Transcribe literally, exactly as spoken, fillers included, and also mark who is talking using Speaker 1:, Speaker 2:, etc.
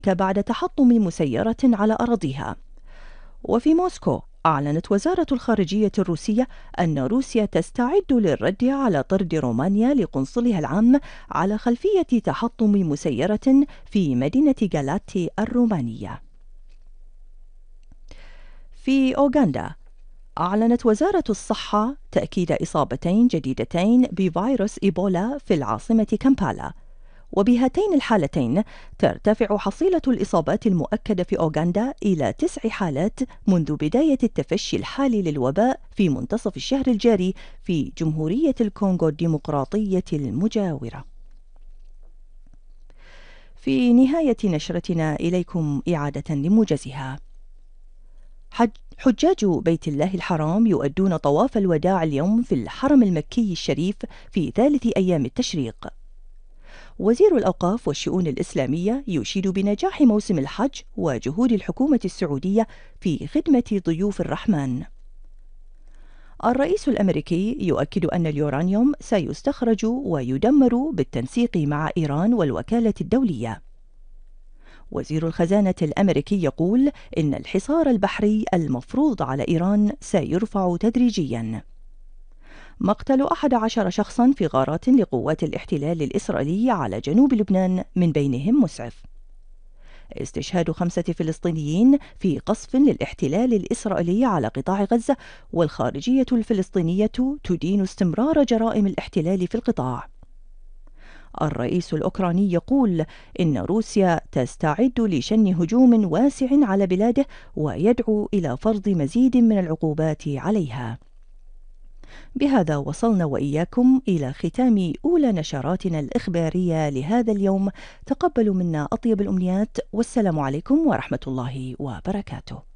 Speaker 1: بعد تحطم مسيرة على أراضيها. وفي موسكو، أعلنت وزارة الخارجية الروسية أن روسيا تستعد للرد على طرد رومانيا لقنصلها العام على خلفية تحطم مسيرة في مدينة غالاتي الرومانية. في أوغندا، أعلنت وزارة الصحة تأكيد إصابتين جديدتين بفيروس إيبولا في العاصمة كامبالا، وبهاتين الحالتين ترتفع حصيلة الإصابات المؤكدة في أوغندا إلى تسع حالات منذ بداية التفشي الحالي للوباء في منتصف الشهر الجاري في جمهورية الكونغو الديمقراطية المجاورة. في نهاية نشرتنا إليكم إعادة لموجزها. حج حجاج بيت الله الحرام يؤدون طواف الوداع اليوم في الحرم المكي الشريف في ثالث أيام التشريق. وزير الأوقاف والشؤون الإسلامية يشيد بنجاح موسم الحج وجهود الحكومة السعودية في خدمة ضيوف الرحمن. الرئيس الأمريكي يؤكد أن اليورانيوم سيستخرج ويدمر بالتنسيق مع إيران والوكالة الدولية. وزير الخزانة الأمريكي يقول إن الحصار البحري المفروض على إيران سيرفع تدريجياً. مقتل أحد عشر شخصاً في غارات لقوات الاحتلال الإسرائيلي على جنوب لبنان، من بينهم مسعف. استشهاد خمسة فلسطينيين في قصف للاحتلال الإسرائيلي على قطاع غزة، والخارجية الفلسطينية تدين استمرار جرائم الاحتلال في القطاع. الرئيس الأوكراني يقول إن روسيا تستعد لشن هجوم واسع على بلاده، ويدعو إلى فرض مزيد من العقوبات عليها. بهذا وصلنا وإياكم إلى ختام أولى نشراتنا الإخبارية لهذا اليوم. تقبلوا منا أطيب الأمنيات، والسلام عليكم ورحمة الله وبركاته.